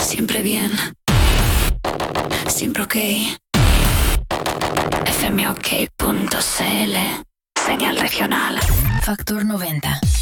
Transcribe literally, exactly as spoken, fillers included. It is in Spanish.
Siempre bien. Siempre ok. F M ok punto c l. Señal regional. Factor noventa.